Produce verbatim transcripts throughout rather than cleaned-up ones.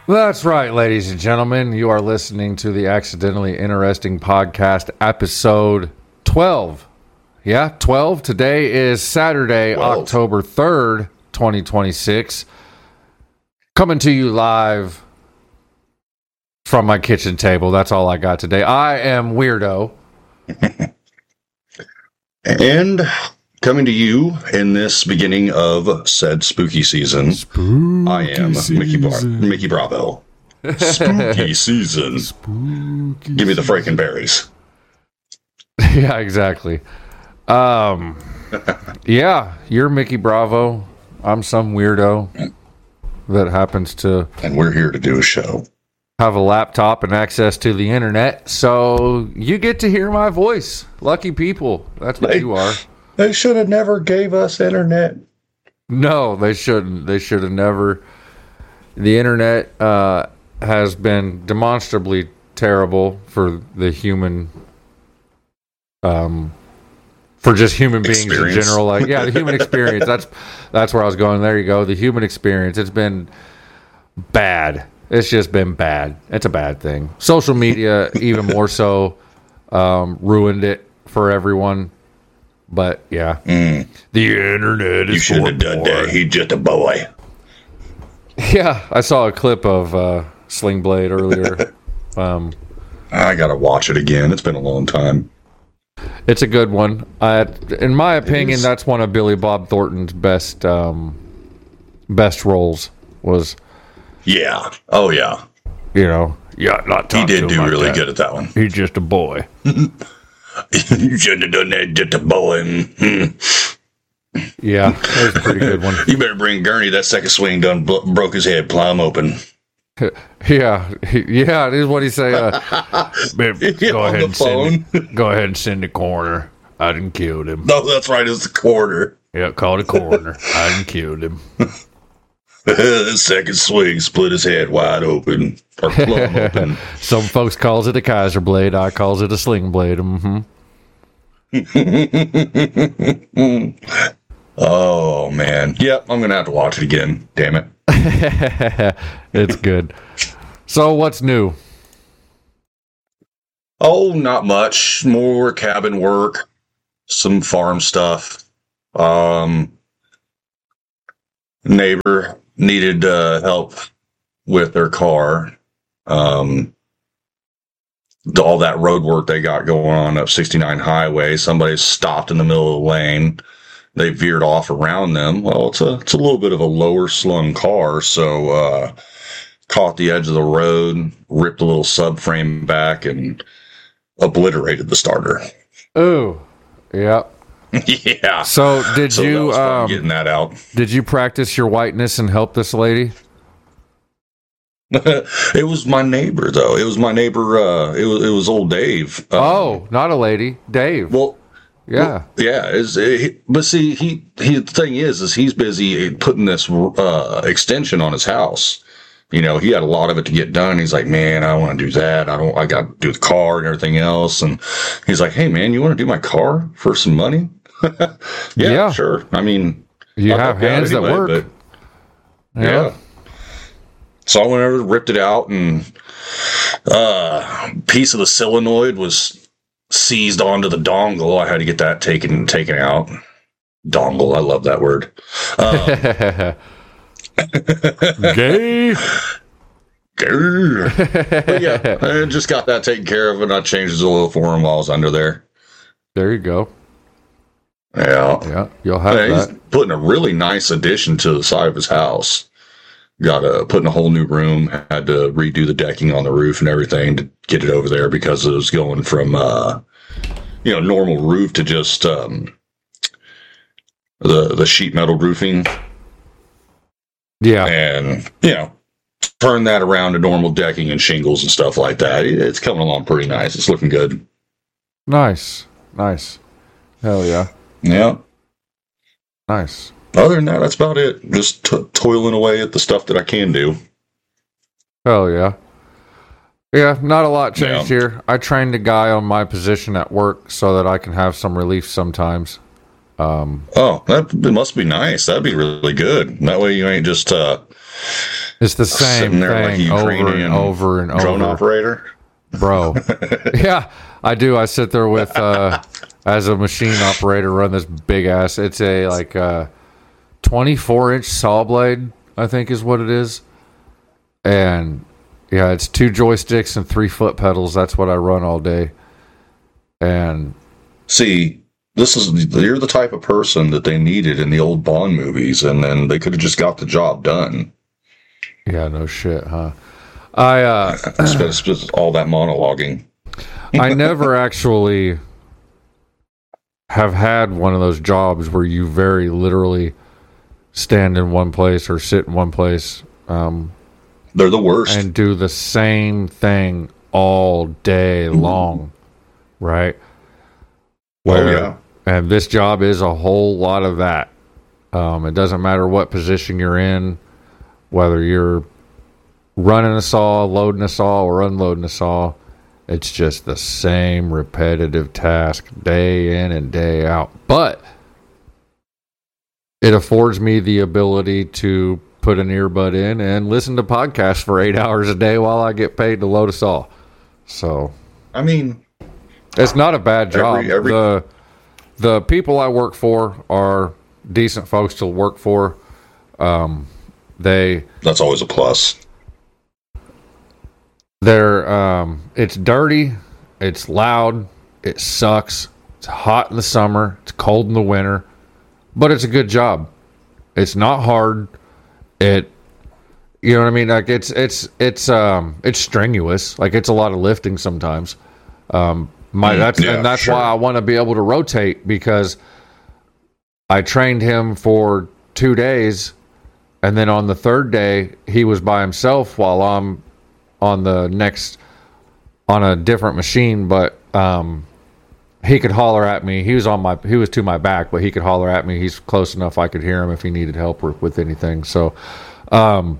That's right, ladies and gentlemen. You are listening to the Accidentally Interesting Podcast, episode twelve. Yeah, twelve. Today is Saturday, twelve. October third, twenty twenty-six. Coming to you live from my kitchen table. That's all I got today. I am Weirdo. And coming to you in this beginning of said spooky season, spooky I am season. Mickey, Bar- Mickey Bravo. Spooky season. Spooky Give me the Frankenberries. Yeah, exactly. Um, yeah, you're Mickey Bravo. I'm some weirdo that happens to... And we're here to do a show. Have a laptop and access to the internet, so you get to hear my voice. Lucky people. That's what they, you are. They should have never gave us internet. No, they shouldn't. They should have never. The internet uh, has been demonstrably terrible for the human, um, for just human beings experience. In general. Like, yeah, the human experience. That's that's where I was going. There you go. The human experience. It's been bad. It's just been bad. It's a bad thing. Social media, even more so, um, ruined it for everyone. But yeah, mm. the internet is. You should have done that. He's just a boy. Yeah, I saw a clip of uh, Sling Blade earlier. um, I gotta watch it again. It's been a long time. It's a good one. I, in my opinion, that's one of Billy Bob Thornton's best um, best roles. Was. Yeah. Oh, yeah. You know, yeah, not He did do like really that. good at that one. He's just a boy. You shouldn't have done that, just a boy. Yeah, that was a pretty good one. You better bring Gurney. That second swing done bro- broke his head plumb open. Yeah, yeah, it is what he say. Uh, babe, go ahead and phone. send. Go ahead and send the coroner. I done killed him. No, that's right. It's the coroner. Yeah, call the coroner. I done killed him. The second swing split his head wide open, or plumb open. Some folks calls it a Kaiser blade. I calls it a sling blade. Mm-hmm. Oh man, yep. I'm gonna have to watch it again. Damn it. It's good. So what's new? Oh, not much. More cabin work, some farm stuff. Um, neighbor needed uh, help with their car. Um, all that road work they got going on up sixty-nine highway. Somebody stopped in the middle of the lane. They veered off around them. Well, it's a it's a little bit of a lower slung car, so uh, caught the edge of the road, ripped a little subframe back, and obliterated the starter. Oh, yeah. Yeah. So did so you that was fun um, getting that out? Did you practice your whiteness and help this lady? It was my neighbor, though. It was my neighbor. Uh, it was it was old Dave. Um, oh, not a lady, Dave. Well, yeah, well, yeah. Is it, but see, he he. The thing is, is he's busy putting this uh, extension on his house. You know, he had a lot of it to get done. He's like, man, I want to do that. I don't. I got to do the car and everything else. And he's like, hey, man, you want to do my car for some money? yeah, yeah, sure. I mean, you I'll have hands anyway, that work. But, yeah. yeah. So I went over, ripped it out, and uh, a piece of the solenoid was seized onto the dongle. I had to get that taken taken out. Dongle, I love that word. Um, Gay. Gay. But yeah, I just got that taken care of, and I changed the oil for him while I was under there. There you go. Yeah. Yeah, you'll have yeah, that. He's putting a really nice addition to the side of his house. Got to put in a whole new room. Had to redo the decking on the roof and everything to get it over there because it was going from, uh, you know, normal roof to just um, the the sheet metal roofing. Yeah, and you know, turn that around to normal decking and shingles and stuff like that. It's coming along pretty nice. It's looking good. Nice, nice. Hell yeah. Yeah. Nice. Other than that, that's about it. Just t- toiling away at the stuff that I can do. Hell yeah. Yeah, not a lot changed yeah. here. I trained a guy on my position at work so that I can have some relief sometimes. Um, oh, that it must be nice. That'd be really good. That way you ain't just uh, It's the same there thing like over and over and over. Drone operator, bro. Yeah, I do. I sit there with uh, as a machine operator, run this big ass. It's a like uh, twenty-four inch saw blade, I think is what it is, and yeah, it's two joysticks and three foot pedals. That's what I run all day. And see, this is you're the type of person that they needed in the old Bond movies, and then they could have just got the job done. Yeah, no shit, huh? I uh, spent all that monologuing. I never actually have had one of those jobs where you very literally stand in one place or sit in one place. Um, They're the worst. And do the same thing all day long, right? Where, oh, yeah. And this job is a whole lot of that. Um, it doesn't matter what position you're in, whether you're running a saw, loading a saw, or unloading a saw. It's just the same repetitive task day in and day out. But it affords me the ability to put an earbud in and listen to podcasts for eight hours a day while I get paid to load a saw. So, I mean, it's not a bad job. Every, every... The the people I work for are decent folks to work for. Um, they that's always a plus. They're um, it's dirty, it's loud, it sucks. It's hot in the summer, it's cold in the winter, but it's a good job. It's not hard. It, you know what I mean? Like it's it's it's um it's strenuous. Like it's a lot of lifting sometimes. Um, my that's yeah, and that's sure. why I want to be able to rotate, because I trained him for two days, and then on the third day he was by himself while I'm on the next on a different machine. But um, he could holler at me. He was on my he was to my back, but he could holler at me. He's close enough I could hear him if he needed help with, with anything. So, um,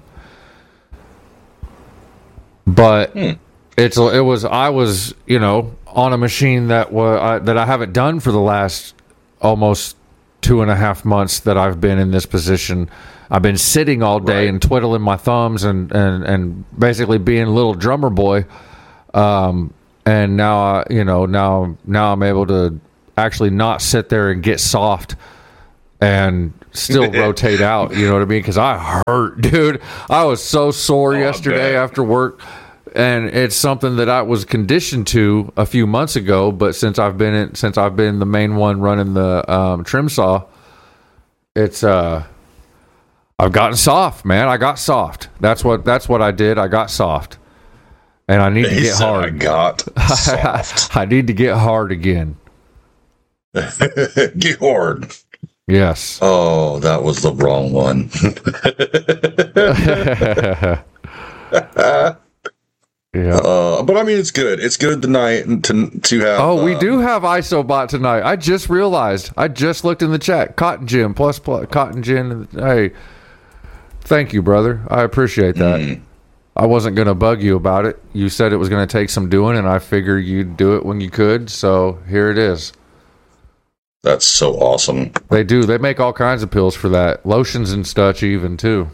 but hmm. it's it was I was you know on a machine that was I, that I haven't done for the last almost two and a half months that I've been in this position. I've been sitting all day right. and twiddling my thumbs and, and, and basically being a little drummer boy. Um, and now, I, you know, now, now I'm able to actually not sit there and get soft and still rotate out. You know what I mean? Because I hurt, dude. I was so sore oh, yesterday after work. And it's something that I was conditioned to a few months ago, but since I've been in, since I've been the main one running the um, trim saw, it's uh, I've gotten soft, man. I got soft. That's what that's what I did. I got soft, and I need he to get said hard. I got soft. I need to get hard again. Get hard. Yes. Oh, that was the wrong one. Yeah, uh, but I mean, it's good. It's good tonight to to have. Oh, we um, do have ISOBot tonight. I just realized. I just looked in the chat. Cotton Gin plus plus Cotton Gin. Hey, thank you, brother. I appreciate that. Mm. I wasn't gonna bug you about it. You said it was gonna take some doing, and I figured you'd do it when you could. So here it is. That's so awesome. They do. They make all kinds of pills for that, lotions and such, even too.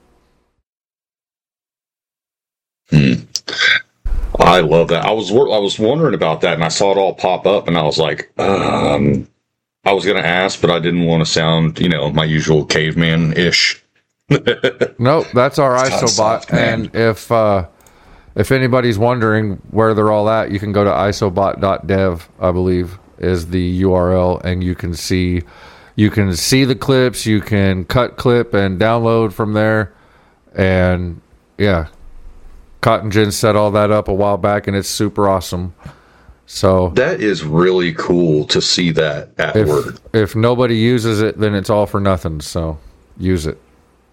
Hmm. I love that. I was I was wondering about that, and I saw it all pop up, and I was like, um, I was going to ask, but I didn't want to sound, you know, my usual caveman-ish. Nope, that's our ISOBot. Soft, and if uh, if anybody's wondering where they're all at, you can go to isobot dot dev, I believe, is the U R L, and you can see you can see the clips, you can cut clip and download from there, and yeah. Cotton Gin set all that up a while back, and it's super awesome. So that is really cool to see that at if, work. If nobody uses it, then it's all for nothing. So use it.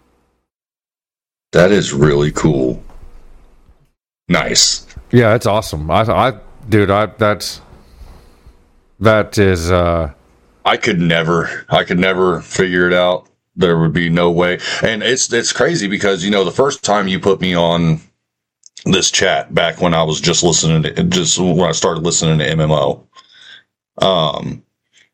That is really cool. Nice. Yeah, it's awesome. I, I, dude, I that's that is. uh I could never. I could never figure it out. There would be no way. And it's it's crazy because you know the first time you put me on this chat back when I was just listening to just when I started listening to M M O, um,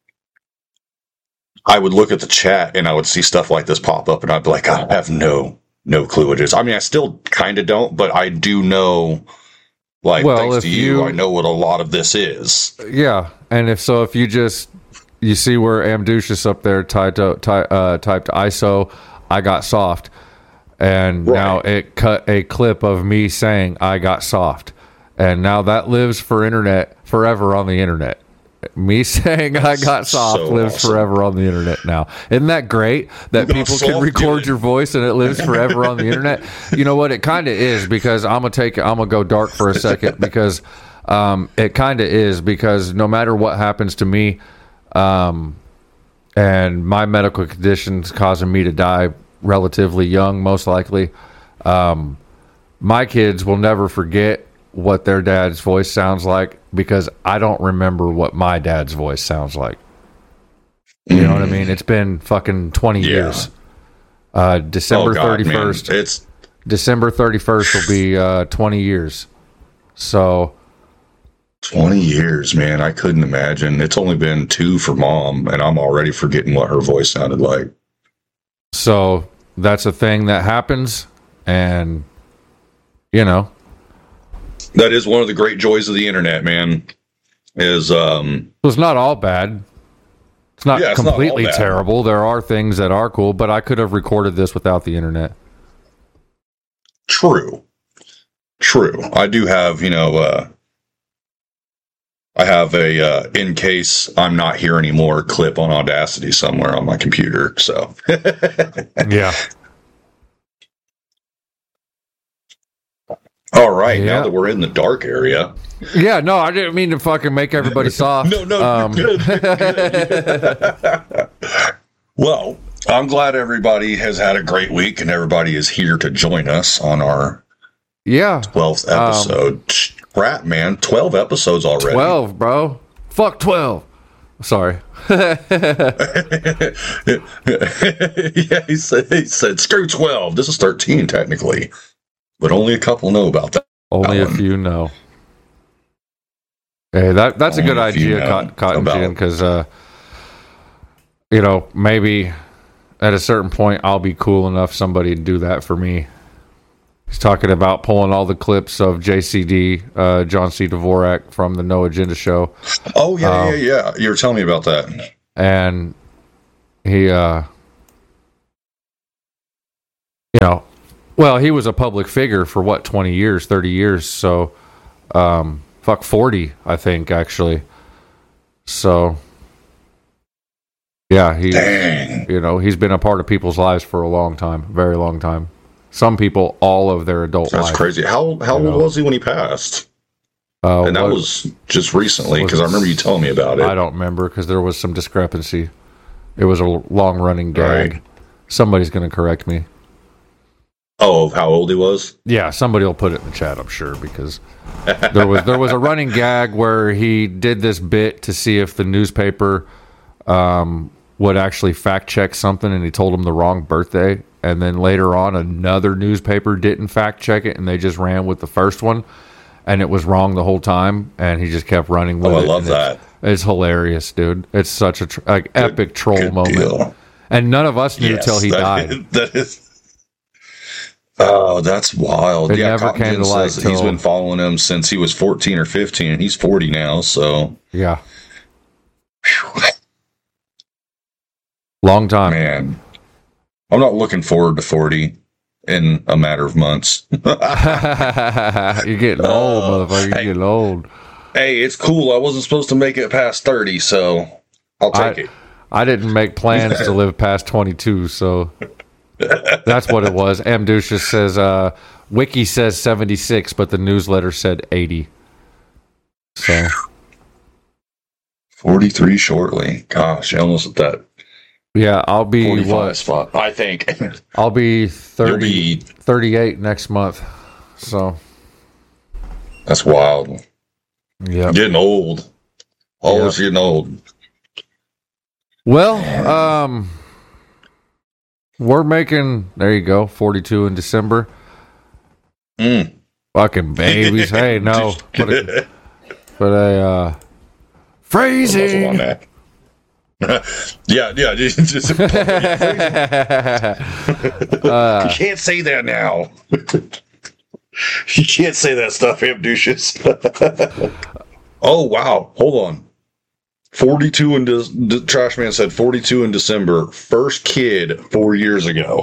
I would look at the chat and I would see stuff like this pop up, and I'd be like, I have no no clue what it is. I mean, I still kind of don't, but I do know. Like, well, thanks if to you, you, I know what a lot of this is. Yeah, and if so, if you just you see where Amducius up there typed ty, uh, typed I S O, I got soft, and Right. now it cut a clip of me saying I got soft, and now that lives for internet forever on the internet. Me saying I got soft so lives awesome. forever on the internet now. Isn't that great that got people can soft, record dude. your voice and it lives forever on the internet? You know what? It kind of is, because I'm gonna take I'm gonna go dark for a second, because um, it kind of is, because no matter what happens to me, um, and my medical conditions causing me to die relatively young, most likely, um, my kids will never forget what their dad's voice sounds like, because I don't remember what my dad's voice sounds like. You know what I mean? It's been fucking twenty Yeah. years. Uh, December Oh, God, thirty first. man. It's December thirty first will be uh, twenty years. So twenty years, man. I couldn't imagine. It's only been two for mom, and I'm already forgetting what her voice sounded like. so that's a thing that happens, and you know. That is one of the great joys of the internet, man. Is um, So it's not all bad. It's not Yeah, it's not all completely bad. terrible. There are things that are cool, but I could have recorded this without the internet. true, true. I do have, you know, uh, I have a uh, in case I'm not here anymore clip on Audacity somewhere on my computer. So Yeah. all right, Yeah. now that we're in the dark area. Yeah, no, I didn't mean to fucking make everybody soft. No, no, Um, you're good. You're good. Well, I'm glad everybody has had a great week and everybody is here to join us on our yeah. twelfth episode. Crap, man, twelve episodes already. twelve, bro. Fuck twelve. Sorry. Yeah, he said, he said, screw twelve. This is thirteen, technically. But only a couple know about that. Only a one. few know. Hey, that that's a Only good a few idea, know Cotton, Cotton about Gin, it. because, uh, you know, maybe at a certain point I'll be cool enough somebody to do that for me. He's talking about pulling all the clips of J C D, uh, John C. Dvorak from the No Agenda show. Oh, yeah, Um, yeah, yeah. You were telling me about that. And he, uh, you know, well, he was a public figure for what, twenty years, thirty years. So, um, fuck, forty, I think, actually. So, yeah, he, Dang. you know, he's been a part of people's lives for a long time, very long time. Some people, all of their adult That's life. crazy. How how You know. old was he when he passed? Uh, And that what- was just recently, was because I it- remember you telling me about it. I don't remember, because there was some discrepancy. It was a long running gag. Right. Somebody's going to correct me. Oh, of how old he was? Yeah, somebody will put it in the chat, I'm sure, because there was there was a running gag where he did this bit to see if the newspaper um, would actually fact check something, and he told them the wrong birthday. And then later on, another newspaper didn't fact check it, and they just ran with the first one, and it was wrong the whole time. And he just kept running with Oh, I it. love and that. It's, it's hilarious, dude. It's such a tr- like epic troll Good moment, deal. and none of us knew Yes, till he that died. is- that is. Oh, that's wild. It yeah, never Cotton came Gin to light says that he's till- been following him since he was fourteen or fifteen, and he's forty now. So, Yeah, long time. man, I'm not looking forward to forty in a matter of months. You're getting old, motherfucker. You're hey. getting old. Hey, it's cool. I wasn't supposed to make it past thirty, so I'll take I, it. I didn't make plans to live past twenty-two, so that's what it was. Amducius says, uh, Wiki says seventy-six, but the newsletter said eighty. So, forty-three shortly. Gosh, almost at that yeah, I'll be forty-five what? spot. I think I'll be you'll thirty, be. thirty-eight next month. So, That's wild. yeah. Getting old. Always getting old. Well, um, we're making, there you go, forty-two in December. Mm. Fucking babies. Hey, no. Put a, put a uh, Muzzle on phrasing. that. yeah, yeah. Just, uh, you can't say that now. You can't say that stuff, Amducious. Oh, wow. Hold on. forty-two in De- De- Trash Man said forty-two in December. First kid four years ago.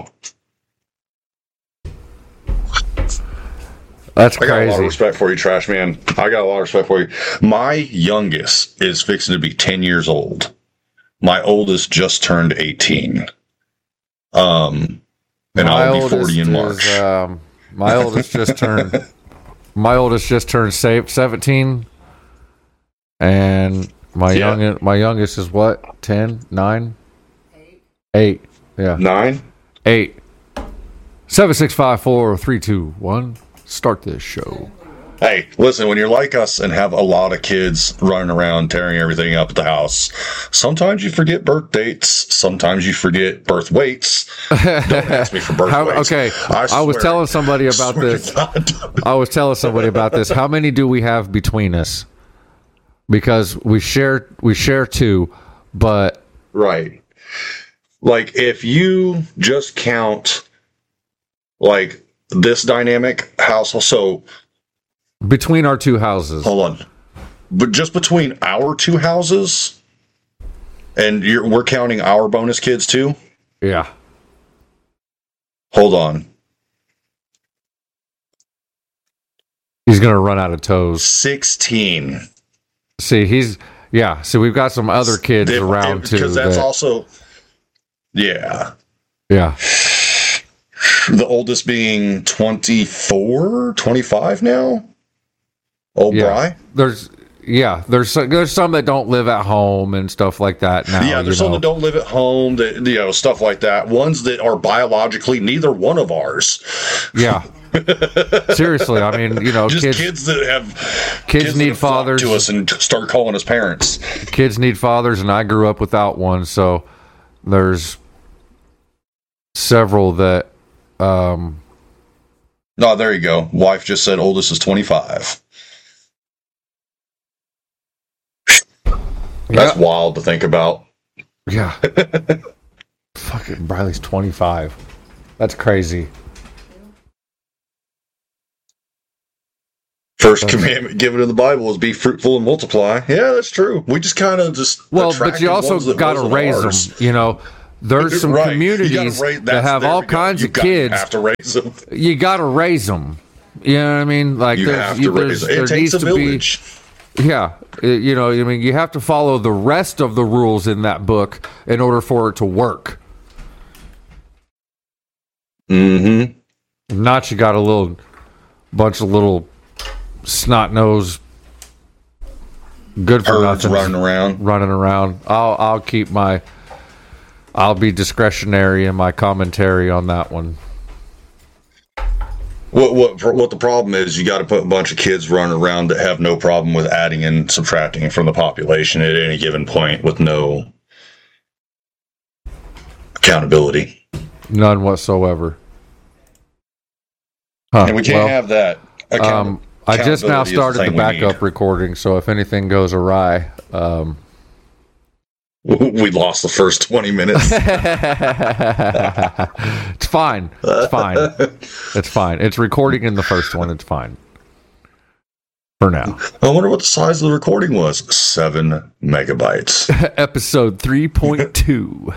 That's I got crazy. a lot of respect for you, Trash Man. I got a lot of respect for you. My youngest is fixing to be ten years old. My oldest just turned eighteen. Um, and My I'll be oldest forty in March. Is, um, my oldest just turned. My oldest just turned seventeen, and my Yeah. young my youngest is what? ten, nine, eight. Yeah, Nine? eight. Seven six five four three two one. Start this show. Hey, listen, when you're like us and have a lot of kids running around tearing everything up at the house, sometimes you forget birth dates. Sometimes you forget birth weights. Don't ask me for birth How, weights. okay, I, I, was swear- telling somebody about swear to this. God. I was telling somebody about this. How many do we have between us? Because we share we share two, but Right. Like, if you just count, like, this dynamic household, so between our two houses, hold on. But just between our two houses, and you're, we're counting our bonus kids too? yeah, Hold on. he's gonna run out of toes. sixteen. See, he's yeah. So we've got some other kids If- around if- too. Because that's that- also, yeah. yeah, The oldest being twenty-four, twenty-five now? Old yeah. Bry? There's yeah. There's so- there's some that don't live at home and stuff like that now. Yeah, there's you some know. that don't live at home, that, you know, stuff like that. Ones that are biologically neither one of ours. Yeah. Seriously, I mean, you know, Just kids, kids, that have kids that need have flocked fathers. to us and start calling us parents. Kids need fathers, and I grew up without one, so there's several that. Um, No, there you go. Wife just said oldest is twenty-five. That's yeah, wild to think about. yeah. Fucking Briley's twenty-five. That's crazy. First commandment given in the Bible is be fruitful and multiply. Yeah, that's true. We just kind of just Well, but attracted you also ones that got to wasn't raise ours. them. You know, there's some Right. You communities gotta raise- that that's- have there all we go. kinds You of got- kids. have to raise them. You got to raise them. You know what I mean? Like You there's, have to you- raise there's- them. It there takes needs a to be. village. Yeah, uh, you know, I mean, you have to follow the rest of the rules in that book in order for it to work. Mm-hmm. Not you got a little bunch of little snot nose, good for Herds nothing running around. running around. I'll I'll keep my. I'll be discretionary in my commentary on that one. What what what the problem is? You got to put a bunch of kids running around that have no problem with adding and subtracting from the population at any given point with no accountability. None whatsoever. Huh, And we can't well, have that. Account- Um, I just now accountability is started the thing we backup need. recording, so if anything goes awry, um, We lost the first twenty minutes. it's fine. It's fine. It's fine. It's recording in the first one. It's fine. For now. I wonder what the size of the recording was. Seven megabytes. Episode three point two.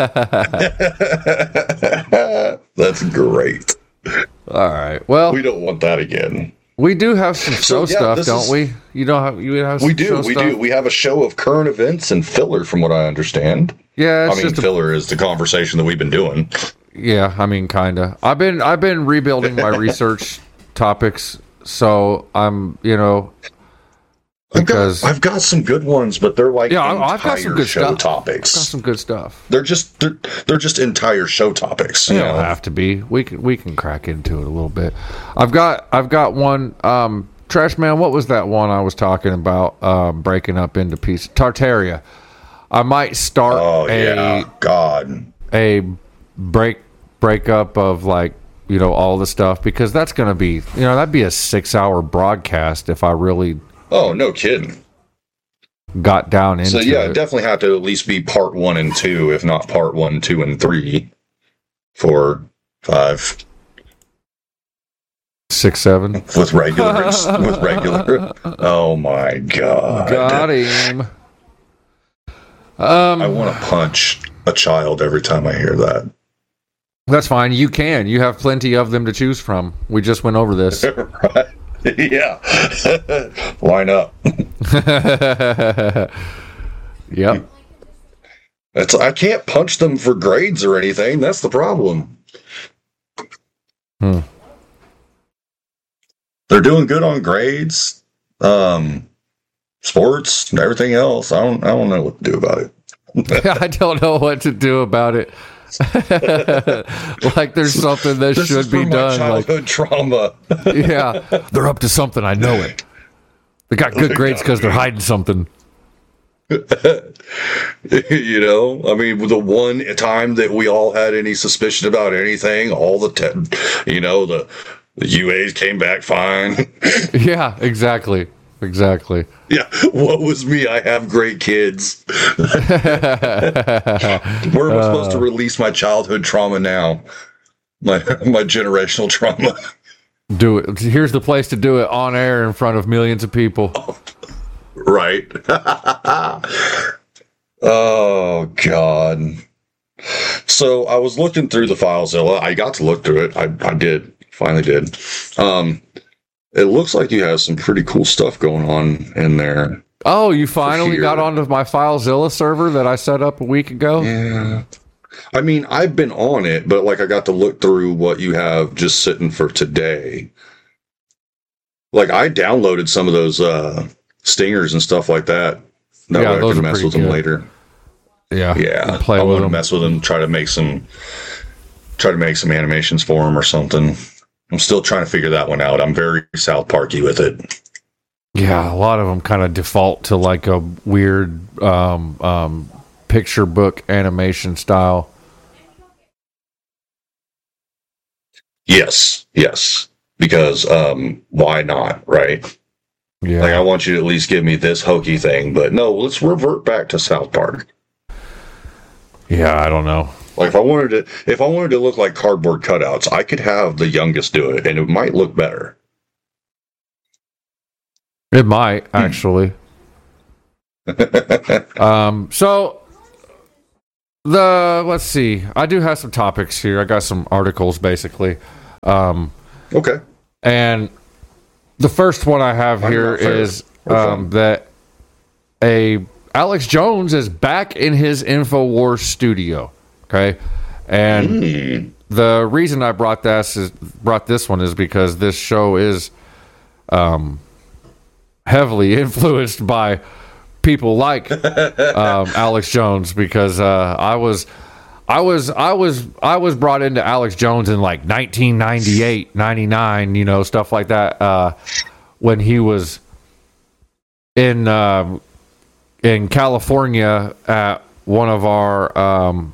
That's great. All right. Well, We don't want that again. we do have some show So, yeah, stuff, this don't is- we? You know how you have some We do. show We stuff? do. We have a show of current events and filler, from what I understand. Yeah, it's I mean, just a, filler is the conversation that we've been doing. yeah. I mean, kinda. I've been I've been rebuilding my research topics, so I'm you know because I've got, I've got some good ones, but they're like Yeah, entire I've got some good show stuff. topics. got some good stuff. They're just they're, they're just entire show topics. They You don't know? have to be. We can we can crack into it a little bit. I've got I've got one. Um, Trash Man, what was that one I was talking about? Um, breaking up into pieces. Tartaria. I might start Oh a yeah, God. a break breakup of like you know all the stuff because that's gonna be you know that'd be a six hour broadcast if I really Oh no, kidding. got down into So yeah, it. definitely have to at least be part one and two, if not part one, two, and three, four, five, Six, seven with regular. with regular. Oh my god! Got him. Um, I want to punch a child every time I hear that. That's fine. You can. You have plenty of them to choose from. We just went over this. Right? Yeah. Line up. Yep. That's, I can't punch them for grades or anything. That's the problem. Hmm. They're doing good on grades, um, sports, and everything else. I don't. I don't know what to do about it. I don't know what to do about it. Like there's something that this should is be from done. my childhood like, trauma. yeah, they're up to something. I know it. They got good They grades gotta because they're be. hiding something. You know, I mean, the one time that we all had any suspicion about anything, all the, te- you know, the, the U As came back fine. Yeah, exactly, exactly. Yeah, what was me? I have great kids. Where am I supposed to release my childhood trauma now? My my generational trauma. Do it. Here's the place to do it on air in front of millions of people. Right. Oh God. So I was looking through the FileZilla. I got to look through it. I, I did. Finally did. Um, it looks like you have some pretty cool stuff going on in there. Oh, you finally Here. got onto my FileZilla server that I set up a week ago? Yeah. I mean, I've been on it, but like I got to look through what you have just sitting for today. Like I downloaded some of those uh, stingers and stuff like that. That Yeah, way I those can are mess pretty with them good. later. Yeah. Yeah, Play I with want to them. mess with them, try to make some, try to make some animations for them or something. I'm still trying to figure that one out. I'm very South Parky with it. Yeah, a lot of them kind of default to like a weird um, um, picture book animation style. Yes, yes, because um, why not, right? Yeah. Like I want you to at least give me this hokey thing, but no, let's revert back to South Park. Yeah, I don't know. Like if I wanted to, if I wanted to look like cardboard cutouts, I could have the youngest do it, and it might look better. It might actually. um, so the let's see. I do have some topics here. I got some articles basically. Um, Okay. and the first one I have Why here not fair is or fun? um, that a Alex Jones is back in his InfoWars studio. Okay, and Mm. the reason I brought this is brought this one is because this show is um, heavily influenced by people like um, Alex Jones. Because uh, I was, I was, I was, I was brought into Alex Jones in like nineteen ninety-eight, ninety-nine, you know, stuff like that. Uh, when he was in uh, in California at one of our um,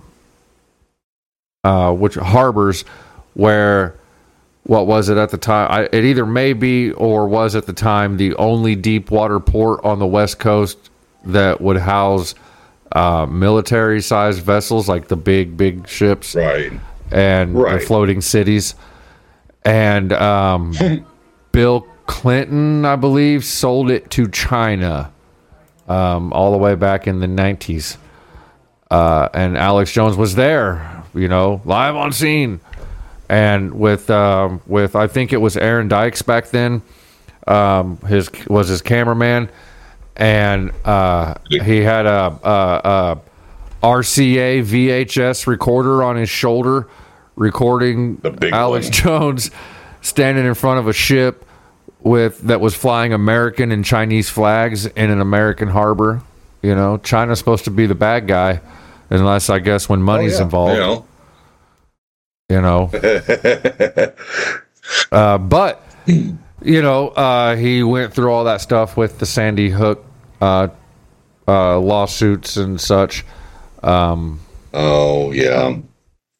uh, which harbors where what was it at the time? I, it either may be or was at the time the only deep water port on the West Coast that would house uh, military-sized vessels, like the big, big ships Right. and Right. the floating cities. And um, Bill Clinton, I believe, sold it to China um, all the way back in the nineties. Uh, and Alex Jones was there, you know, live on scene. And with, um, with I think it was Aaron Dykes back then, um, his was his cameraman. And uh, he had a, a, a R C A V H S recorder on his shoulder, recording The big Alex one. Jones standing in front of a ship with that was flying American and Chinese flags in an American harbor. You know, China's supposed to be the bad guy, unless I guess when money's Oh, yeah. involved. You know. You know, uh, but you know, uh, he went through all that stuff with the Sandy Hook uh, uh, lawsuits and such. Um, Oh yeah.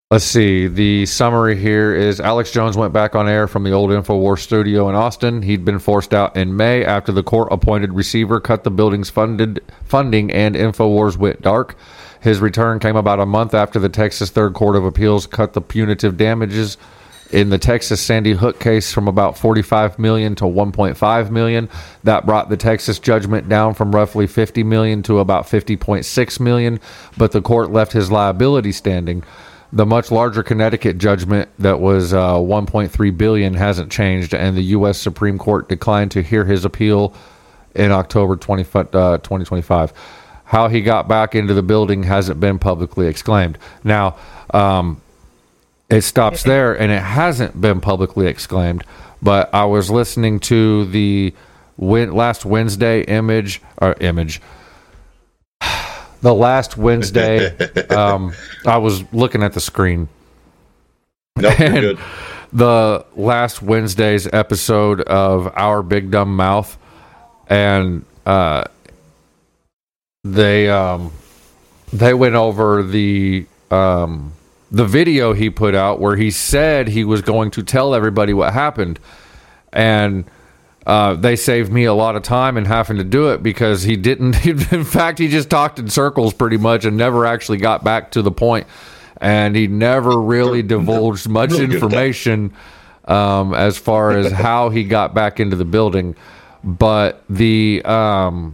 let's see. The summary here is Alex Jones went back on air from the old InfoWars studio in Austin. He'd been forced out in May after the court-appointed receiver cut the building's funded funding and InfoWars went dark. His return came about a month after the Texas Third Court of Appeals cut the punitive damages in the Texas Sandy Hook case from about forty-five million dollars to one point five million dollars. That brought the Texas judgment down from roughly fifty million dollars to about fifty point six million dollars, but the court left his liability standing. The much larger Connecticut judgment that was uh, one point three billion dollars hasn't changed, and the U S Supreme Court declined to hear his appeal in October twentieth, uh, twenty twenty-five. How he got back into the building hasn't been publicly exclaimed. Now, um, it stops there, and it hasn't been publicly exclaimed, but I was listening to the win- last Wednesday image, or image, the last Wednesday, um, I was looking at the screen. Nope, you're good. The last Wednesday's episode of Our Big Dumb Mouth, and uh, they um, they went over the um, the video he put out where he said he was going to tell everybody what happened, and uh, they saved me a lot of time in having to do it because he didn't. In fact, he just talked in circles pretty much and never actually got back to the point, and he never really divulged much information um, as far as how he got back into the building. But the um,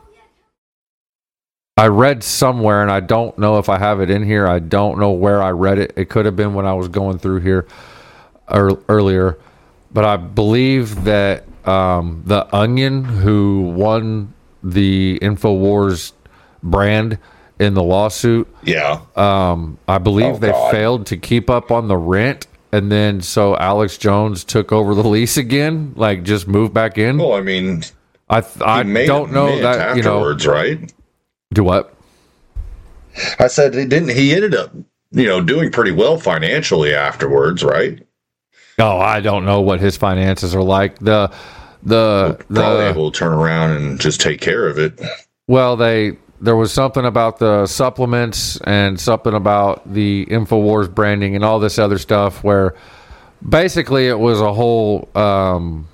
I read somewhere, and I don't know if I have it in here. I don't know where I read it. It could have been when I was going through here er- earlier. But I believe that um, The Onion, who won the InfoWars brand in the lawsuit, yeah, um, I believe oh, they God. failed to keep up on the rent. And then so Alex Jones took over the lease again, like just moved back in. Well, I mean, I th- I don't know that, you know. Afterwards, right? Do what? I said he didn't. He ended up, you know, doing pretty well financially afterwards, right? Oh, I don't know what his finances are like. The the Well, probably the able to turn around and just take care of it. well, they there was something about the supplements and something about the InfoWars branding and all this other stuff where basically it was a whole um,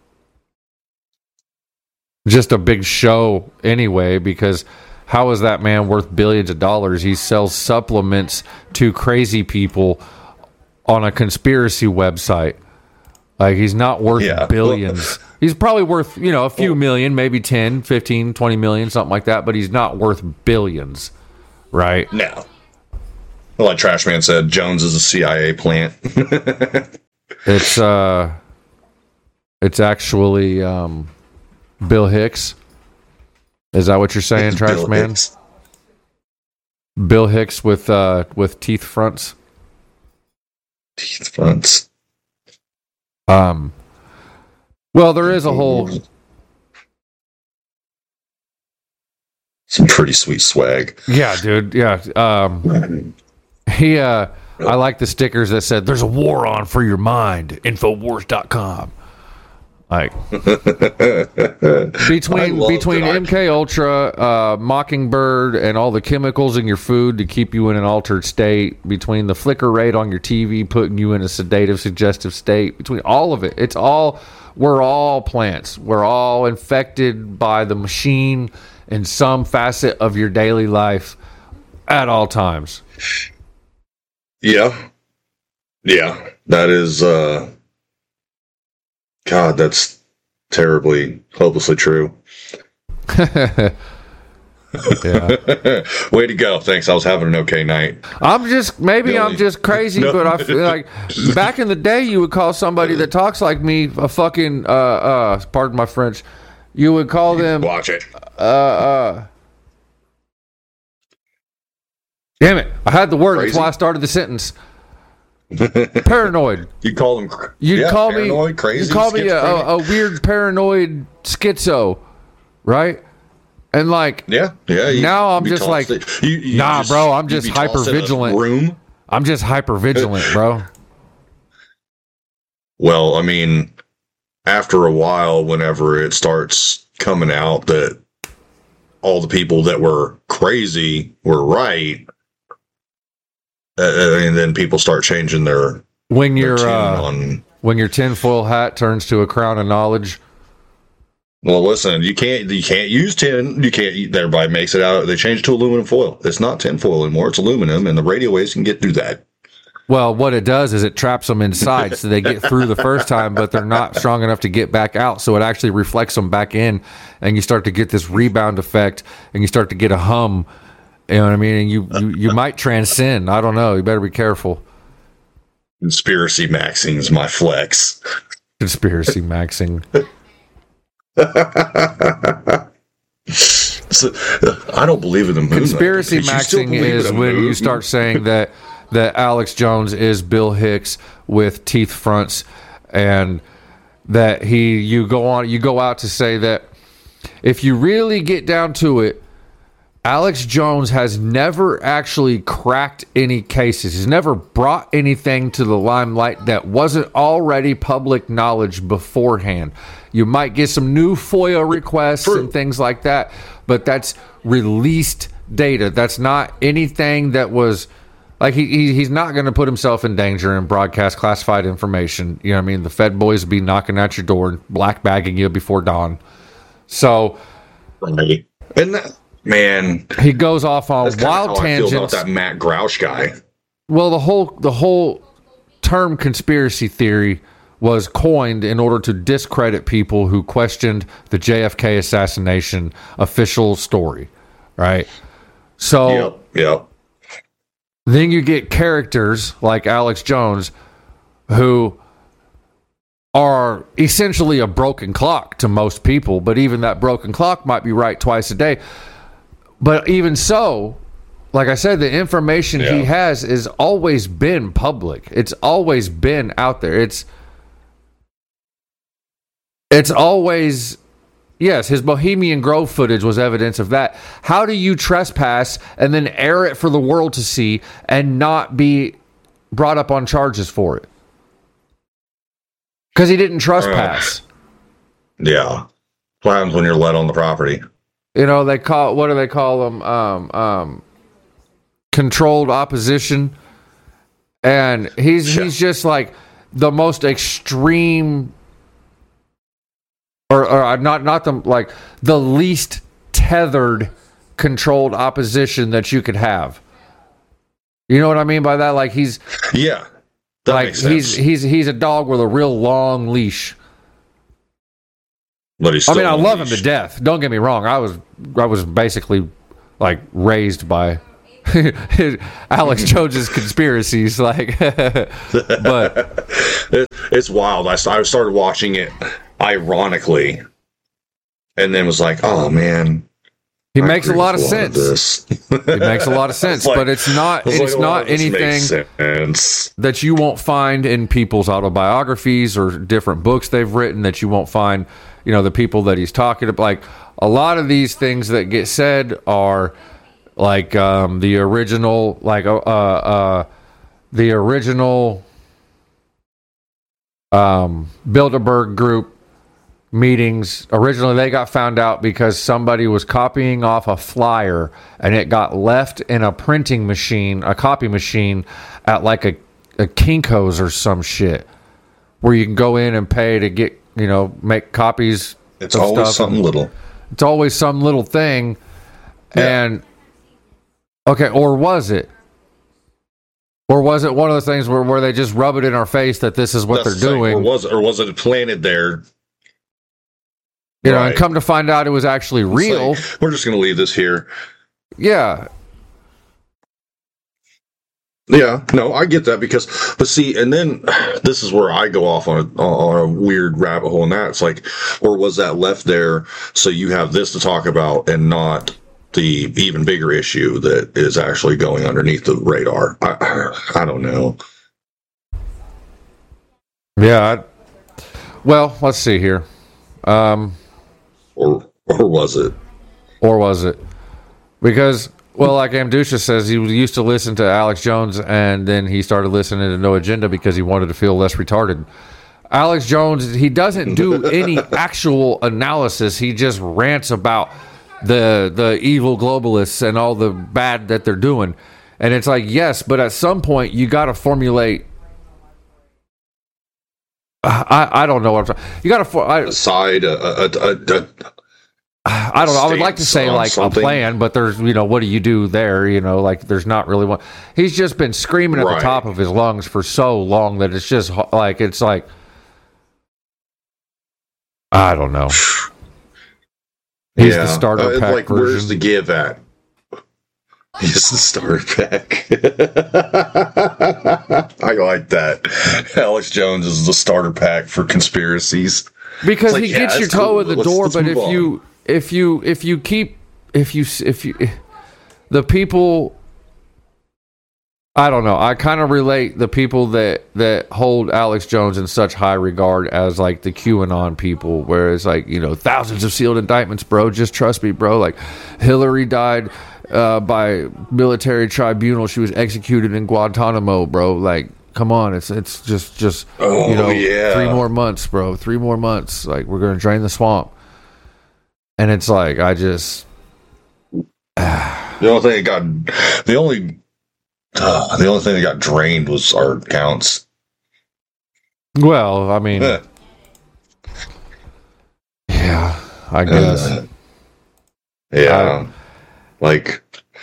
just a big show anyway, because how is that man worth billions of dollars? He sells supplements to crazy people on a conspiracy website. Like, he's not worth Yeah. billions. He's probably worth, you know, a few million, maybe ten, fifteen, twenty million, something like that, but he's not worth billions, right? No. Well, like Trash Man said, Jones is a C I A plant. It's uh it's actually um Bill Hicks. Is that what you're saying, Trash Bill Man? Hicks. Bill Hicks with uh with teeth fronts. Teeth fronts. Um well, there is a whole Some pretty sweet swag. yeah, dude. Yeah. Um he uh I like the stickers that said there's a war on for your mind, infowars dot com. Like between between M K Ultra, uh, Mockingbird, and all the chemicals in your food to keep you in an altered state, between the flicker rate on your T V putting you in a sedative, suggestive state, between all of it, it's all we're all plants. We're all infected by the machine in some facet of your daily life at all times. Yeah. Yeah. That is uh God, that's terribly, hopelessly true. Yeah. Way to go. Thanks. I was having an okay night. I'm just, maybe No, I'm just crazy, no. but I feel like back in the day, you would call somebody that talks like me a fucking, uh, uh, pardon my French, you would call them, Watch it. uh, uh, damn it, I had the word, Crazy? that's why I started the sentence. Paranoid. You call them cr- You'd yeah, call paranoid, me, crazy, you call me a, schizophrenic. a, a weird paranoid schizo, right? And like, Yeah, yeah. you- now I'm you just tossed like, it. You- you nah, bro, I'm you'd just be tossed in a hyper-vigilant. Room. I'm just hyper vigilant, bro. Well, I mean, after a while, whenever it starts coming out that all the people that were crazy were right, uh, and then people start changing their when their your tune uh, on. when your tinfoil hat turns to a crown of knowledge. Well, listen, you can't you can't use tin. You can't. Everybody makes it out. They change it to aluminum foil. It's not tin foil anymore. It's aluminum, and the radio waves can get through that. Well, what it does is it traps them inside, so they get through the first time, but they're not strong enough to get back out. So it actually reflects them back in, and you start to get this rebound effect, and you start to get a hum. You know what I mean? And you you, you might transcend. I don't know. You better be careful. Conspiracy maxing's my flex. Conspiracy maxing. So, I don't believe in the moon. Conspiracy maxing is when you start saying that that Alex Jones is Bill Hicks with teeth fronts, and that he you go on you go out to say that if you really get down to it, Alex Jones has never actually cracked any cases. He's never brought anything to the limelight that wasn't already public knowledge beforehand. You might get some new FOIA requests True. and things like that, but that's released data. That's not anything that was like he, he he's not going to put himself in danger and broadcast classified information. You know what I mean? The Fed boys will be knocking at your door and black bagging you before dawn. So, right. And that, man, he goes off on wild how tangents. I feel about that Matt Grouch guy. Well, the whole the whole term conspiracy theory was coined in order to discredit people who questioned the J F K assassination official story, right? So, yep, yep. Then you get characters like Alex Jones who are essentially a broken clock to most people, but even that broken clock might be right twice a day. But even so, like I said, the information yeah. he has has always been public. It's always been out there. It's It's always, yes, his Bohemian Grove footage was evidence of that. How do you trespass and then air it for the world to see and not be brought up on charges for it? Because he didn't trespass. Uh, yeah. What happens when you're let on the property? You know, they call, what do they call them? Um, um, controlled opposition. And he's yeah. he's just like the most extreme... Or, or not, not the like the least tethered, controlled opposition that you could have. You know what I mean by that? Like he's yeah, that like makes sense. he's he's he's a dog with a real long leash. But he's. I mean, I love leash. him to death. Don't get me wrong. I was I was basically like raised by Alex Jones's conspiracies. Like, but it, it's wild. I I started watching it. Ironically, and then was like, "Oh man, he makes a lot of sense." It makes a lot of sense, like, but it's not. It's like, not anything that you won't find in people's autobiographies or different books they've written that you won't find. You know, the people that he's talking about. Like a lot of these things that get said are like um, the original, like uh, uh, the original um, Bilderberg group meetings. Originally they got found out because somebody was copying off a flyer and it got left in a printing machine, a copy machine at like a, a Kinko's or some shit where you can go in and pay to get, you know, make copies. It's of always stuff. Something little. It's always some little thing. Yeah. And okay, or was it? Or was it one of those things where, where they just rub it in our face that this is what That's they're doing? Or was, or was it planted there? You know, right. And come to find out it was actually real. Like, we're just going to leave this here. Yeah. Yeah, no, I get that because, but see, and then this is where I go off on a, on a weird rabbit hole, and that it's like, or was that left there so you have this to talk about and not the even bigger issue that is actually going underneath the radar? I, I don't know. Yeah. I, well, let's see here. Um, or or was it? Or was it? Because, well, like Amdusha says, he used to listen to Alex Jones, and then he started listening to No Agenda because he wanted to feel less retarded. Alex Jones, he doesn't do any actual analysis. He just rants about the the evil globalists and all the bad that they're doing. And it's like, yes, but at some point you got to formulate. I, I don't know what I'm talking. You got to I, decide a, a, a, a I don't know. I would like to say like something. a plan, but there's, you know, what do you do there? You know, like there's not really one. He's just been screaming at Right. the top of his lungs for so long that it's just like, it's like, I don't know. He's yeah. the starter uh, pack like, version. Where's the give at? He's the starter pack. I like that. Alex Jones is the starter pack for conspiracies. Because like, he yeah, gets your that's toe cool. in the Let's- door, let's but move if on. you if you if you keep if you if you the people, I don't know. I kind of relate the people that that hold Alex Jones in such high regard as like the QAnon people, where it's like, you know, thousands of sealed indictments, bro. Just trust me, bro. Like Hillary died uh, by military tribunal. She was executed in Guantanamo, bro. Like, come on, it's it's just just Oh, you know, yeah. three more months, bro. Three more months. Like, we're gonna drain the swamp. And it's like, I just The only thing that got the only uh, the only thing that got drained was our accounts. well, I mean, Eh. yeah, I guess. Uh, yeah, like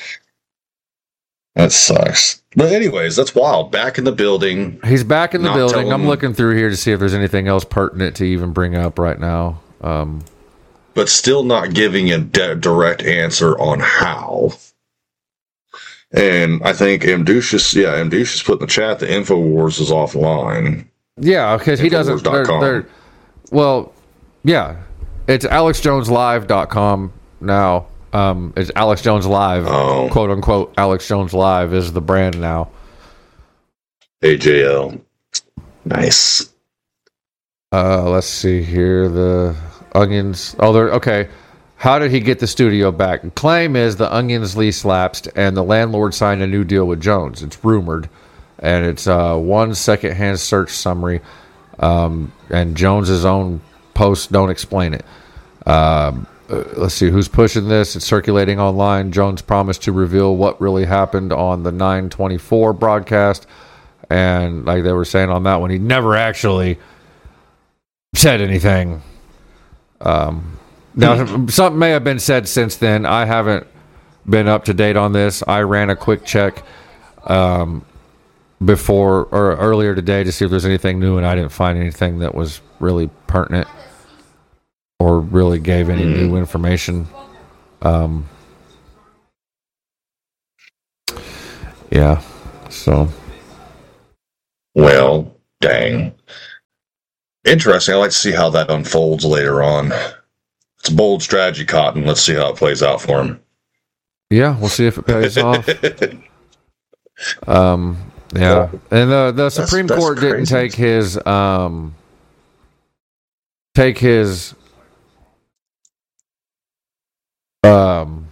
that sucks. But anyways, that's wild. Back in the building. He's back in the Not building. telling- I'm looking through here to see if there's anything else pertinent to even bring up right now. Um, But still not giving a de- direct answer on how. And I think Amducius, yeah, Amducius put in the chat the InfoWars is offline. yeah, because he doesn't. Infowars dot com. They're, they're, well, yeah, it's alex jones live dot com now. Um, it's Alex Jones Live, Oh. quote unquote. Alex Jones Live is the brand now. A J L. Nice. Uh, let's see here. The Onions. Oh, they're okay. How did he get the studio back? The claim is the Onions lease lapsed and the landlord signed a new deal with Jones. It's rumored, and it's uh, one secondhand search summary, um, and Jones's own posts don't explain it. Um, uh, let's see who's pushing this. It's circulating online. Jones promised to reveal what really happened on the nine twenty-four broadcast, and like they were saying on that one, he never actually said anything. Um, now, something may have been said since then. I haven't been up to date on this. I ran a quick check um, before or earlier today to see if there's anything new, and I didn't find anything that was really pertinent or really gave any Mm. new information. Um, yeah, so Well, dang. Interesting. I'd like to see how that unfolds later on. It's a bold strategy, Cotton. Let's see how it plays out for him. yeah, we'll see if it pays off. Um, yeah, and the the Supreme that's Court didn't crazy. take his um take his um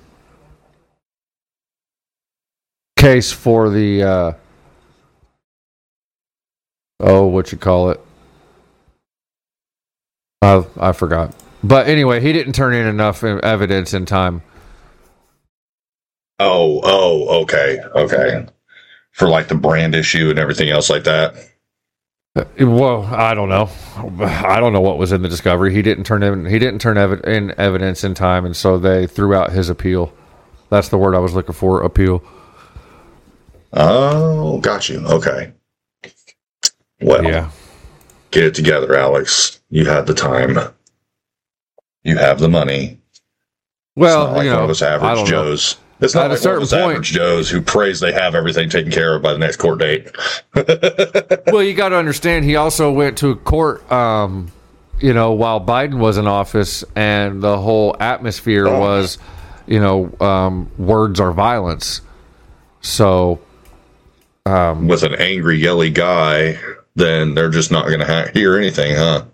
case for the uh oh what you call it I I forgot, but anyway, he didn't turn in enough evidence in time. Oh, oh, okay, okay. For like the brand issue and everything else like that. Well, I don't know. I don't know what was in the discovery. He didn't turn in. He didn't turn evi- in evidence in time, and so they threw out his appeal. That's the word I was looking for. Appeal. Oh, got you. Okay. Well, Yeah. get it together, Alex. You have the time. You have the money. Well, it's not like you one know, of us I average don't know. Joes. It's not At a like one of us certain point- average Joes who praise they have everything taken care of by the next court date. Well, you got to understand. He also went to court. Um, you know, while Biden was in office, and the whole atmosphere Oh. was, you know, um, words are violence. So, um, With an angry, yelly guy, then they're just not going to ha- hear anything, huh?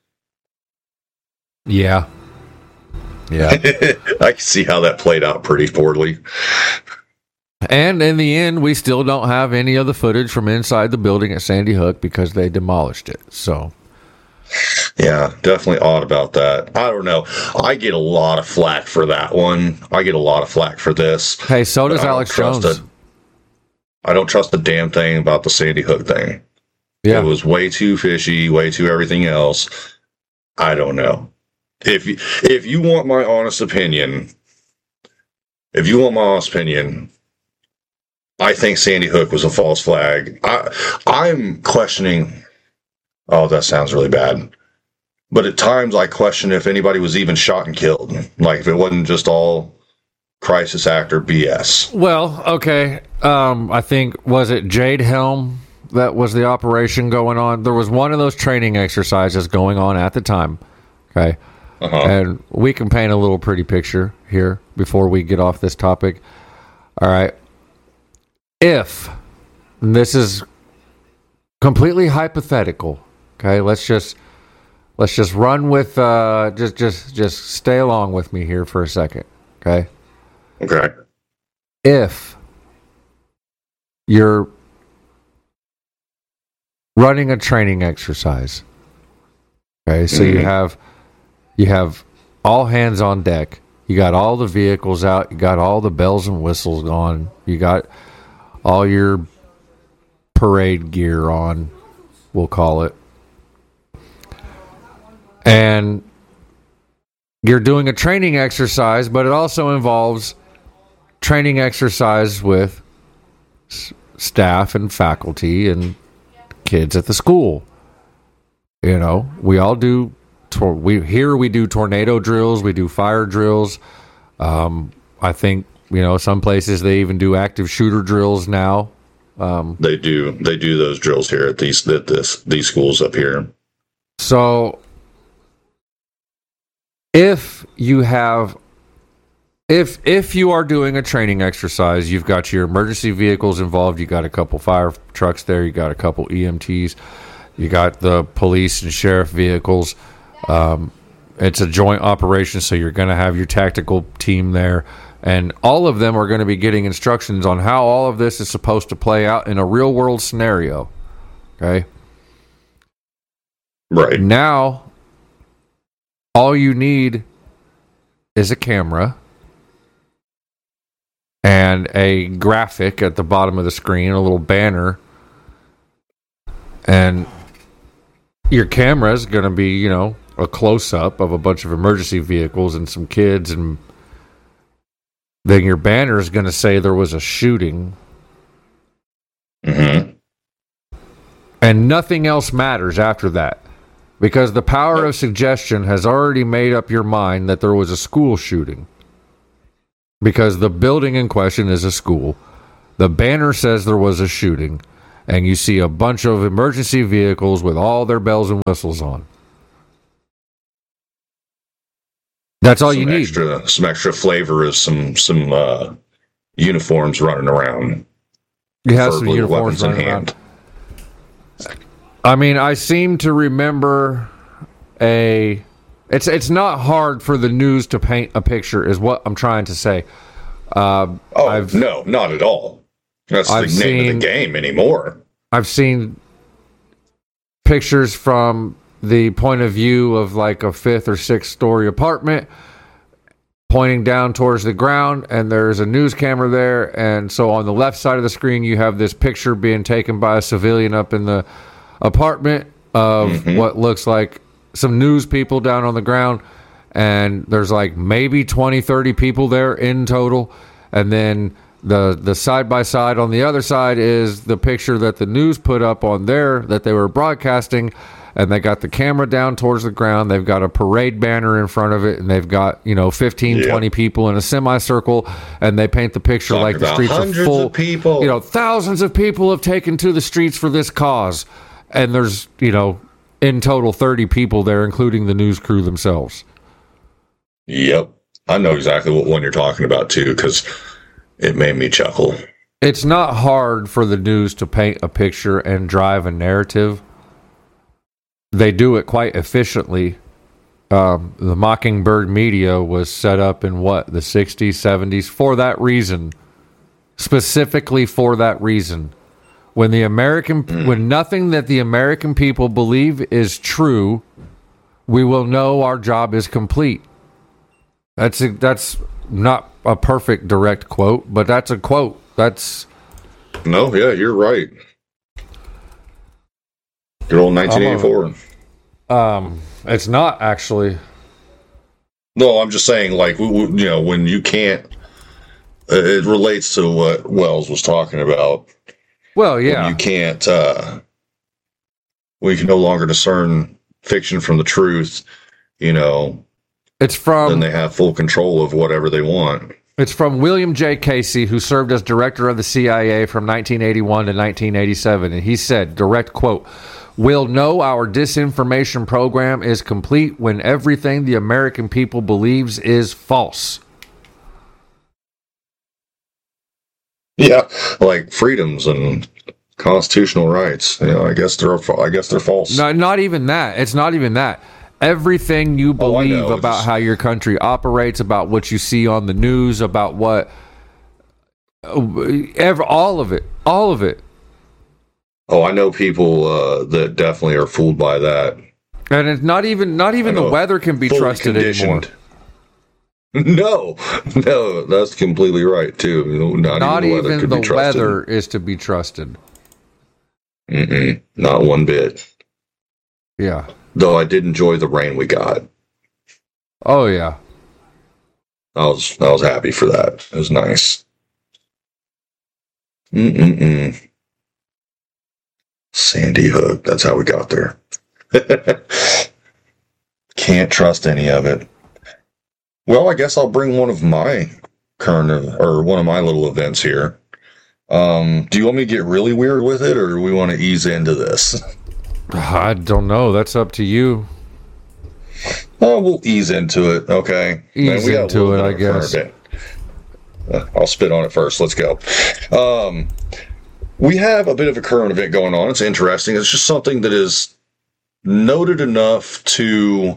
yeah, yeah. I can see how that played out pretty poorly. And in the end, we still don't have any of the footage from inside the building at Sandy Hook because they demolished it. So, Yeah, definitely odd about that. I don't know. I get a lot of flack for that one. I get a lot of flack for this. hey, so But does I don't Alex trust Jones. it. I don't trust a damn thing about the Sandy Hook thing. Yeah. It was way too fishy, way too everything else. I don't know. If you, if you want my honest opinion, if you want my honest opinion, I think Sandy Hook was a false flag. I, I'm questioning. Oh, that sounds really bad. But at times I question if anybody was even shot and killed. Like if it wasn't just all crisis act or B S. Well, okay. Um, I think, was it Jade Helm that was the operation going on? There was one of those training exercises going on at the time. Okay. Uh-huh. And we can paint a little pretty picture here before we get off this topic. All right. If, and this is completely hypothetical, okay, let's just let's just run with uh, just just just stay along with me here for a second, okay? Okay. If you're running a training exercise, okay, so mm-hmm. you have you have all hands on deck. You got all the vehicles out. You got all the bells and whistles on. You got all your parade gear on, we'll call it. And you're doing a training exercise, but it also involves training exercise with s- staff and faculty and kids at the school. You know, we all do, tor- we here we do tornado drills, we do fire drills. Um, I think, you know, some places they even do active shooter drills now. Um, they do. They do those drills here at these at this these schools up here. So, if you have, if if you are doing a training exercise, you've got your emergency vehicles involved. You got a couple fire trucks there. You got a couple E M Ts. You got the police and sheriff vehicles. Um, it's a joint operation, so you're going to have your tactical team there. And all of them are going to be getting instructions on how all of this is supposed to play out in a real-world scenario. Okay? Right. Now, all you need is a camera and a graphic at the bottom of the screen, a little banner. And your camera is going to be, you know, a close-up of a bunch of emergency vehicles and some kids, and then your banner is going to say there was a shooting. Mm-hmm. And nothing else matters after that. Because the power of suggestion has already made up your mind that there was a school shooting. Because the building in question is a school. The banner says there was a shooting. And you see a bunch of emergency vehicles with all their bells and whistles on. That's all some you need. Extra, some extra flavor is some some uh, uniforms running around. You have some uniforms running around. I mean, I seem to remember a. It's it's not hard for the news to paint a picture, is what I'm trying to say. Uh, oh I've, no, not at all. That's I've the name seen, of the game anymore. I've seen pictures from the point of view of like a fifth or sixth story apartment pointing down towards the ground, and there's a news camera there, and so on the left side of the screen you have this picture being taken by a civilian up in the apartment of mm-hmm. what looks like some news people down on the ground, and there's like maybe twenty, thirty people there in total, and then the the side by side on the other side is the picture that the news put up on there that they were broadcasting. And they got the camera down towards the ground. They've got a parade banner in front of it. And they've got, you know, fifteen, yep. twenty people in a semicircle. And they paint the picture Talking like the streets are full. Of people. You know, thousands of people have taken to the streets for this cause. And there's, you know, in total thirty people there, including the news crew themselves. Yep. I know exactly what one you're talking about, too, because it made me chuckle. It's not hard for the news to paint a picture and drive a narrative. They do it quite efficiently. Um, the Mockingbird media was set up in what, the sixties, seventies, for that reason. Specifically for that reason. When the American, mm. when nothing that the American people believe is true, we will know our job is complete. That's a, that's not a perfect direct quote, but that's a quote. That's No, yeah, you're right. Good old nineteen eighty-four. A, um, it's not actually. No, I'm just saying, like, you know, when you can't, it relates to what Wells was talking about. Well, yeah. When you can't, uh, we can no longer discern fiction from the truth, you know. It's from. Then they have full control of whatever they want. It's from William J. Casey, who served as director of the C I A from nineteen eighty-one to nineteen eighty-seven. And he said, direct quote, "We'll know our disinformation program is complete when everything the American people believes is false." Yeah, like freedoms and constitutional rights. You know, I guess they're I guess they're false. No, not even that. It's not even that. Everything you believe oh, about just... how your country operates, about what you see on the news, about what, ever, all of it, all of it. Oh, I know people uh, that definitely are fooled by that. And it's not even not even the weather can be trusted anymore. No, no, that's completely right too. Not, not even the weather, even the weather is to be trusted. Mm-mm, not one bit. Yeah. Though I did enjoy the rain we got. Oh yeah. I was I was happy for that. It was nice. Mm-mm-mm. Sandy Hook. That's how we got there. Can't trust any of it. Well, I guess I'll bring one of my current or one of my little events here. Um, do you want me to get really weird with it, or do we want to ease into this? I don't know. That's up to you. Oh, we'll ease into it. Okay. Ease Man, into it, I guess. Uh, I'll spit on it first. Let's go. Um, we have a bit of a current event going on. It's interesting. It's just something that is noted enough to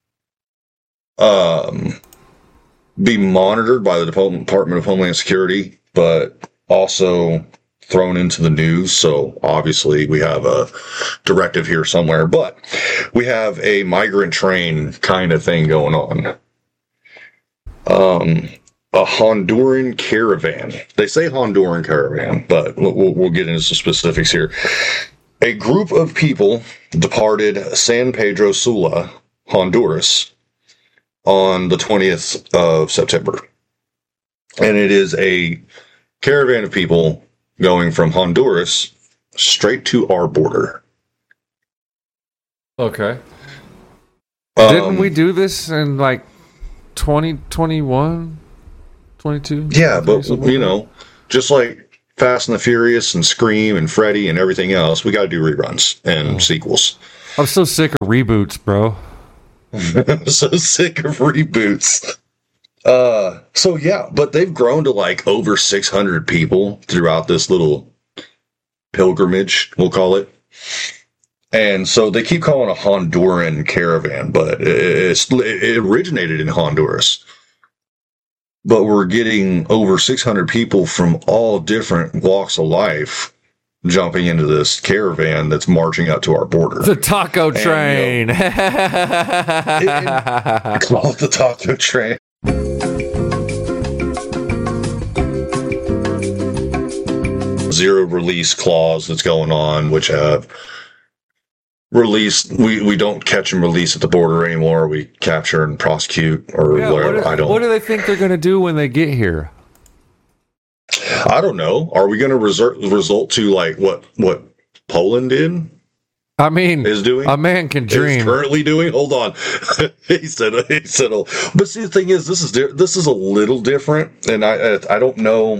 um, be monitored by the Department of Homeland Security, but also thrown into the news. So obviously we have a directive here somewhere, but we have a migrant train kind of thing going on. Um, a Honduran caravan. They say Honduran caravan, but we'll, we'll get into some specifics here. A group of people departed San Pedro Sula, Honduras, on the twentieth of September. And it is a caravan of people going from Honduras straight to our border. Okay. Um, Didn't we do this in like twenty twenty-one, twenty-two? Yeah, but, you know, just like Fast and the Furious and Scream and Freddy and everything else, we got to do reruns and oh. sequels. I'm so sick of reboots, bro. I'm so sick of reboots. Uh, so yeah, but they've grown to like over six hundred people throughout this little pilgrimage, we'll call it. And so they keep calling it a Honduran caravan, but it's, it originated in Honduras. But we're getting over six hundred people from all different walks of life jumping into this caravan that's marching up to our border. The taco train. And, you know, it, it, call it the taco train. Zero release clause that's going on, which have released. We, we don't catch and release at the border anymore. We capture and prosecute or yeah, whatever. What do, I don't. What do they think they're going to do when they get here? I don't know. Are we going to resort result to like what what Poland did? I mean, is doing a man can dream. Is currently doing. Hold on, he said. He said. But see, the thing is, this is this is a little different, and I I don't know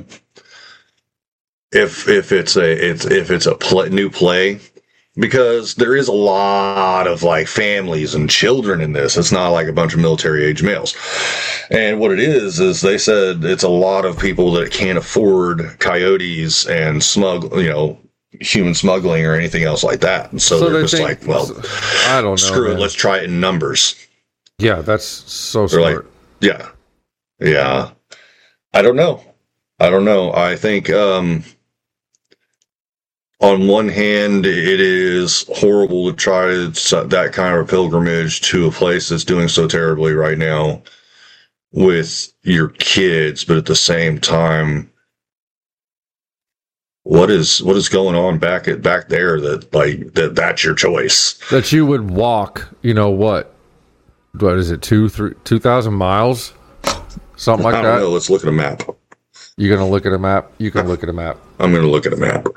if if it's a it's if it's a play, new play, because there is a lot of like families and children in this. It's not like a bunch of military age males. And what it is is they said it's a lot of people that can't afford coyotes and smuggle, you know, human smuggling or anything else like that. And so, so they're they just think, like, well, I don't know. Screw man. it. Let's try it in numbers. Yeah, that's so they're smart. Like, yeah, yeah. I don't know. I don't know. I think. Um, On one hand, it is horrible to try that kind of a pilgrimage to a place that's doing so terribly right now with your kids, but at the same time, what is what is going on back at back there that like that that's your choice. That you would walk, you know what? What is it, two, three, two thousand miles? Something like I don't that? know. Let's look at a map. You gonna look at a map? You can look at a map. I'm gonna look at a map.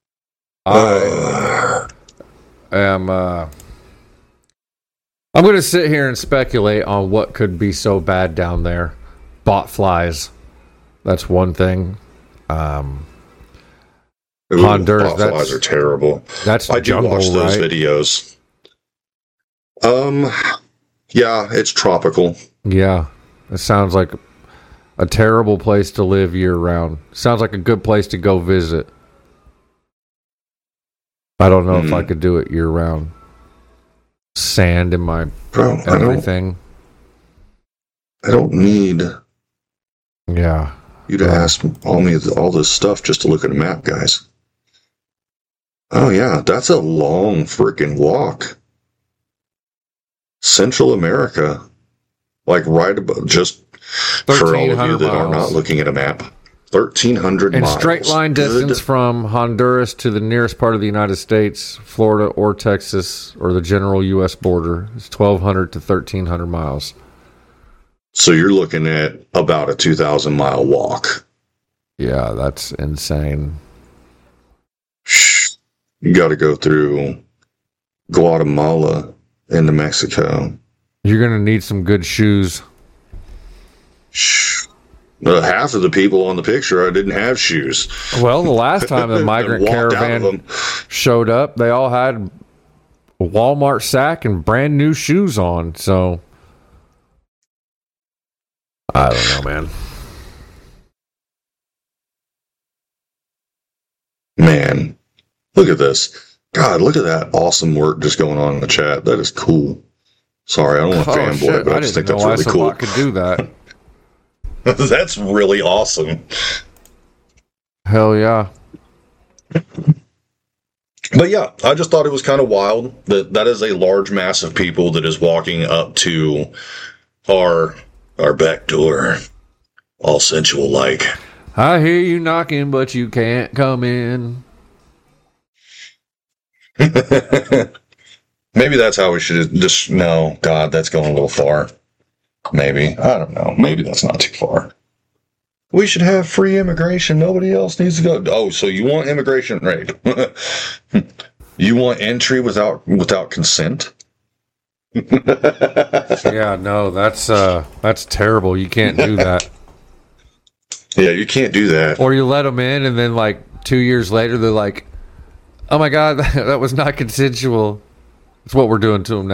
I am uh I'm gonna sit here and speculate on what could be so bad down there. Bot flies. That's one thing. Um Ooh, Honduras, bot flies are terrible. That's I do jungle, watch those right? videos. Um, yeah, it's tropical. Yeah. It sounds like a terrible place to live year round. Sounds like a good place to go visit. I don't know mm. if I could do it year round. Sand in my Bro, everything. I don't, I don't need yeah. you to yeah. ask all me all this stuff just to look at a map, guys. Oh yeah, that's a long freaking walk. Central America. Like right above, just for all of you that miles. Are not looking at a map. thirteen hundred in miles. In straight line distance Good. From Honduras to the nearest part of the United States, Florida or Texas, or the general U S border, is twelve hundred to thirteen hundred miles. So you're looking at about a two thousand mile walk. Yeah, that's insane. You got to go through Guatemala into Mexico. You're going to need some good shoes. Uh, half of the people on the picture I didn't have shoes. Well, the last time the migrant caravan showed up, they all had a Walmart sack and brand new shoes on. So, I don't know, man. Man, look at this. God, look at that awesome work just going on in the chat. That is cool. Sorry, I don't want to oh, fanboy, shit. but I, I just think that's really cool. I could do that. That's really awesome. Hell yeah. But yeah, I just thought it was kind of wild that that is a large mass of people that is walking up to our our back door, all sensual like. I hear you knocking, but you can't come in. Maybe that's how we should just, no, God, that's going a little far. Maybe. I don't know. Maybe that's not too far. We should have free immigration. Nobody else needs to go. Oh, so you want immigration rape? You want entry without without consent? Yeah, no, that's uh, that's terrible. You can't do that. Yeah, you can't do that. Or you let them in, and then like two years later, they're like, "Oh my God, that, that was not consensual." That's what we're doing to them now.